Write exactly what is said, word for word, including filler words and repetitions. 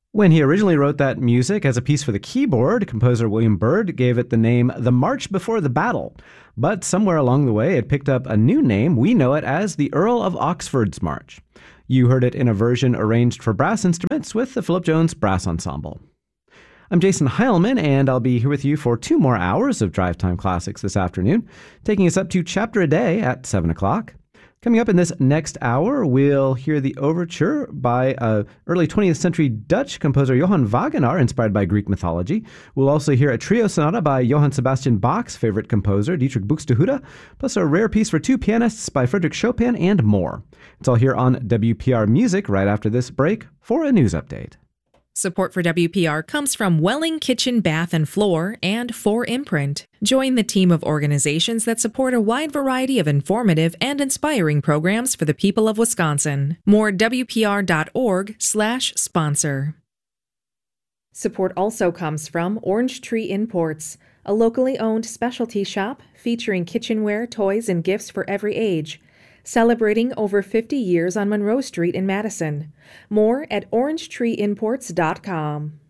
When he originally wrote that music as a piece for the keyboard, composer William Byrd gave it the name The March Before the Battle. But somewhere along the way, it picked up a new name. We know it as the Earl of Oxford's March. You heard it in a version arranged for brass instruments with the Philip Jones Brass Ensemble. I'm Jason Heilman, and I'll be here with you for two more hours of Drive Time Classics this afternoon, taking us up to Chapter a Day at seven o'clock. Coming up in this next hour, we'll hear the overture by uh, early twentieth century Dutch composer Johann Wagenaar, inspired by Greek mythology. We'll also hear a trio sonata by Johann Sebastian Bach's favorite composer, Dietrich Buxtehude, plus a rare piece for two pianists by Frédéric Chopin, and more. It's all here on W P R Music right after this break for a news update. Support for W P R comes from Welling Kitchen, Bath and Floor and four Imprint. Join the team of organizations that support a wide variety of informative and inspiring programs for the people of Wisconsin. More W P R dot org slash sponsor. Support also comes from Orange Tree Imports, a locally owned specialty shop featuring kitchenware, toys, and gifts for every age. Celebrating over fifty years on Monroe Street in Madison. More at orange tree imports dot com.